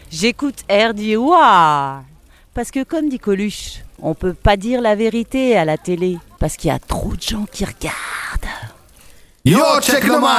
J'écoute RDI. Parce que comme dit Coluche, on peut pas dire la vérité à la télé. Parce qu'il y a trop de gens qui regardent. Yo, check the mic.